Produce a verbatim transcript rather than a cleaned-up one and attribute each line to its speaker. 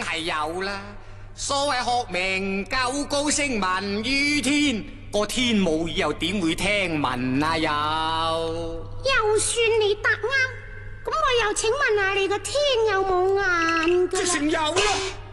Speaker 1: 係有啦。所謂學名夠高聲聞於天，個天冇耳又點會聽聞啊？又
Speaker 2: 又算你答啱，咁我又請問下你個天有冇眼㗎？
Speaker 1: 直成有啦。